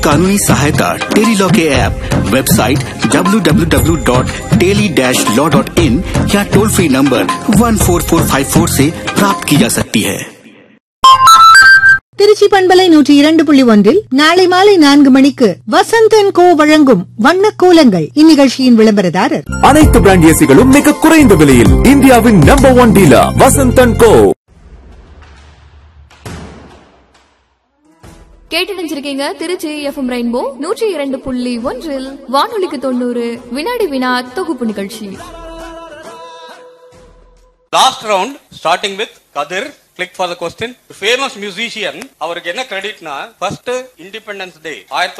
कानूनी सहायता tele law के ऐप, वेबसाइट www.teli-law.in या टोल फ्री नंबर 14454 से प्राप्त की जा सकती है. திருச்சி பண்பலை 102.1 நாளை மாலை 4 மணிக்கு வசந்த் & கோ வழங்கும் வண்ண கோலங்கள். இந்நிகழ்ச்சியின் விளம்பரதாரர் அனைத்து பிராண்ட் ஏசிகளும் மிக குறைந்த விலையில் இந்தியாவின் நம்பர் 1 டீலர் வசந்த் & கோ. கேட்டறிஞ்சிருக்கீங்க திருச்சி எஃப்எம் ரெயின்போ 102.1 வானொலிக்கு 90 வினாடி வினா தொகுப்பு நிகழ்ச்சி. Last round starting with Kathir. Click for the question. Famous musician, அவருக்கு என்ன கிரெடிட்னா first independence day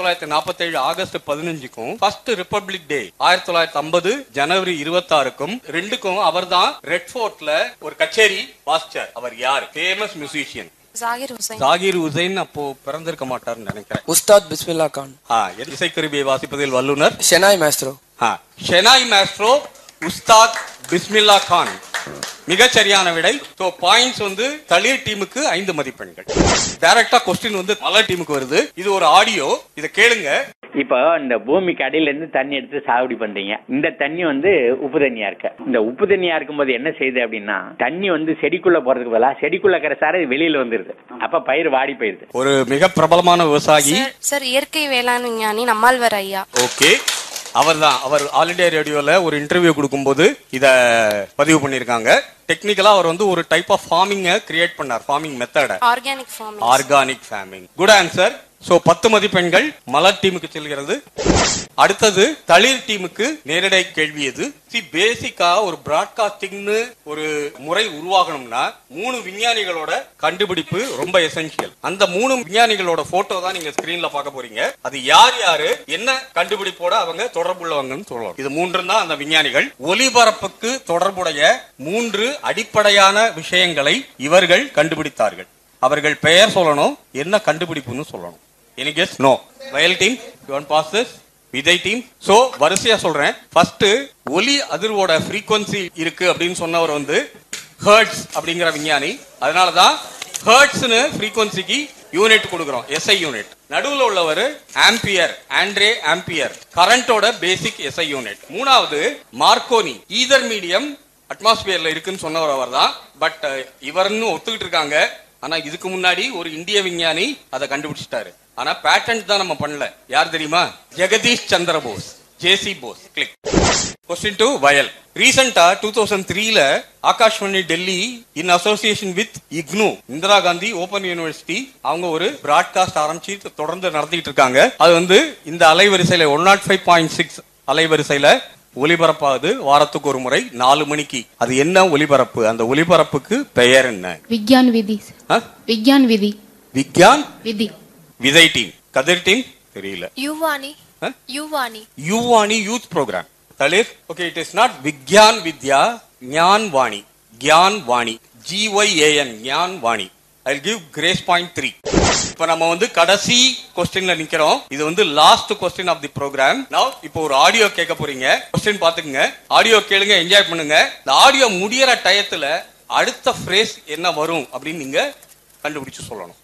1947 August 15க்கும் first republic டே 1950 ஜனவரி 26க்கும் ரெண்டுக்கும் அவர்தான் ரெட் ஃபோர்ட்ல ஒரு கச்சேரி வாசிச்சார். அவர் யார்? Famous musician. ஜாகிர் ஹுசைன் அப்போ பிறந்திருக்க மாட்டார்னு நினைக்கிறேன். உஸ்தாத் பிஸ்மில்லா கான். இசைக்கருவியை வாசிப்பதில் வல்லுனர். ஷெனாய் மாஸ்ட்ரோ. ஷெனாய் மாஸ்ட்ரோ, உஸ்தாத் பிஸ்மில்லா கான். மிகச்சரியான விடை. சோ பாயிண்ட்ஸ் வந்து தளிர் டீமுக்கு 5 மதிப்பெண்கள். டைரக்டா क्वेश्चन வந்து மலர் டீமுக்கு வருது. இது ஒரு ஆடியோ, இத கேளுங்க. இப்போ இந்த பூமிக்கு அடியில இருந்து தண்ணி எடுத்து சாகுபடி பண்றீங்க. இந்த தண்ணி வந்து உப்பு தண்ணியா இருக்கு. இந்த உப்பு தண்ணியா இருக்கும்போது என்ன செய்யுது அப்படின்னா, தண்ணி வந்து செடிக்குள்ள போறதுக்கு பதிலா செடிக்குள்ள இருக்கிற சார வெளியில வந்துருது. அப்ப பயிர் வாடி போயிருது. ஒரு மிக பிரபலமான விவசாயி சார், இயற்கை வேளாண் விஞ்ஞானி நம்மாழ்வார் ஐயா. ஓகே, அவர்தான். அவர் ஆல் இண்டியா ரேடியோல ஒரு இன்டர்வியூ கொடுக்கும்போது இத பதிவு பண்ணிருக்காங்க. டெக்னிக்கலா அவர் வந்து ஒரு டைப் ஆஃப் ஃபார்மிங் கிரியேட் பண்ணார். Farming method organic farming. Good answer. So 10 மதிப்பெண்கள் மலர் டீமுக்கு செல்கிறது. அடுத்தது தளிர் டீமுக்கு நேரடி கேள்வி. எது பேசிக்கா ஒரு பிராட்காஸ்டிங்னு ஒரு முறை உருவாகணும்னா 3 விஞ்ஞானிகளோட கண்டுபிடிப்பு ரொம்ப எசென்சியல். அந்த 3 விஞ்ஞானிகளோட போட்டோ தான் நீங்க ஸ்கிரீன்ல பார்க்க போறீங்க. அது யார் யாரு, என்ன கண்டுபிடிப்போட அவங்க தொடர்புள்ளவங்கன்னு சொல்லலாம். இது 3 தான் அந்த விஞ்ஞானிகள். ஒலிபரப்புக்கு தொடர்புடைய 3 அடிப்படையான விஷயங்களை இவர்கள் கண்டுபிடித்தார்கள். அவர்கள் பெயர் சொல்லணும், என்ன கண்டுபிடிப்புன்னு சொல்லணும். Any guess? No. Vile team, you want pass this? விதை டீம். சோ வரிசையா சொல்றேன். ஃபர்ஸ்ட் ஒலி அதிர்வோட frequency இருக்கு அப்படின்னு சொன்னவர் வந்து ஹெர்ட்ஸ் அப்படிங்கிற விஞ்ஞானி. அதனாலதான் ஹெர்ட்ஸ்னு frequencyக்கு யூனிட் கொடுக்கிறோம், SI யூனிட். நடுவுல உள்ளவர் ஆம்பியர், ஆண்ட்ரே ஆம்பியர், கரண்டோட பேசிக் SI யூனிட். மூணாவது மார்க்கோனி, ஈதர் மீடியம் அட்மாஸ்பியர்ல இருக்குன்னு சொன்னவர் அவர் தான். பட் இவர்னு ஒத்துக்கிட்டு இருக்காங்க. ஆனா இதுக்கு முன்னாடி ஒரு இந்திய விஞ்ஞானி அதை கண்டுபிடிச்சிட்டாரு. ஆனா பேட்டன்ட் தான் நம்ம பண்ணல. யார் தெரியுமா? ஜெகதீஷ் சந்திர போஸ், ஜேசி போஸ். கிளிக். क्वेश्चन 2 வயல். ரீசெண்டா 2003ல ஆகாஷ்வாணி டெல்லி இன் association with IGNOU, Indira Gandhi open university, அவங்க ஒரு பிராட்காஸ்ட் ஆரம்பிச்சு தொடர்ந்து நடத்திட்டு இருக்காங்க. அது வந்து இந்த அலைவரிசையில 105.6 அலைவரிசையில ஒலிபரப்பாவது வாரத்துக்கு ஒரு முறை 4 மணிக்கு. அது என்ன ஒலிபரப்பு? அந்த ஒலிபரப்புக்கு பெயர் என்ன? விஞ்ஞான் விதி. விஞ்ஞான் விதி. விஞ்ஞான் விதி. விதை டீம். கதிர் டீம் தெரியல. யுவானி. யுவானி. Yunani youth program. தளிர். Okay, it is not Vigyan Vidya, Gyan Vani. Gyan Vani, GYAN, Gyan Vani. I will give grace point 3. இப்ப நம்ம வந்து கடைசி क्वेश्चनல நிக்கிறோம். இது வந்து last question of the program. நவ இப்போ ஒரு ஆடியோ கேட்க போறீங்க. क्वेश्चन பாத்துக்கங்க, ஆடியோ கேளுங்க, என்ஜாய் பண்ணுங்க. இந்த ஆடியோ முடியற டயத்துல அடுத்த ஃப்ரேஸ் என்ன வரும் அப்படின்னு நீங்க கண்டுபிடிச்சு சொல்லணும்.